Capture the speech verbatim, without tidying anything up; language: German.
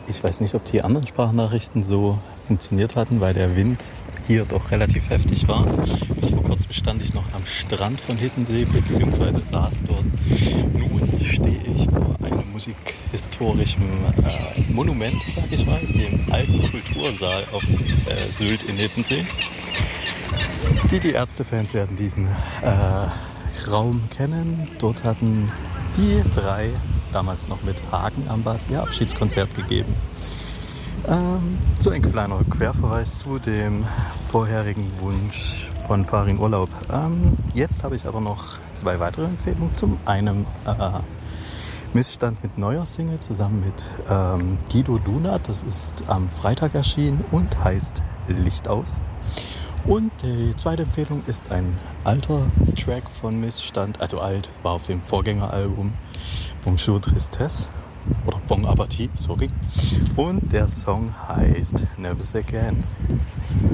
Ich weiß nicht, ob die anderen Sprachnachrichten so funktioniert hatten, weil der Wind hier doch relativ heftig war. Bis vor kurzem stand ich noch am Strand von Hiddensee, beziehungsweise saß dort. Nun stehe ich vor einem musikhistorischen äh, Monument, sag ich mal, dem alten Kultursaal auf äh, Sylt in Hiddensee. Die, die Ärztefans werden diesen äh, Raum kennen. Dort hatten die drei, damals noch mit Hagen am Bass, ihr Abschiedskonzert gegeben. Ähm, so ein kleiner Querverweis zu dem vorherigen Wunsch von Farin Urlaub. Ähm, jetzt habe ich aber noch zwei weitere Empfehlungen. Zum einen äh, Missstand mit neuer Single zusammen mit ähm, Guido Dunat. Das ist am Freitag erschienen und heißt Licht aus. Und die zweite Empfehlung ist ein alter Track von Missstand, also alt, war auf dem Vorgängeralbum Bonjour Tristesse oder Bon Appetit, sorry. Und der Song heißt Nervous Again.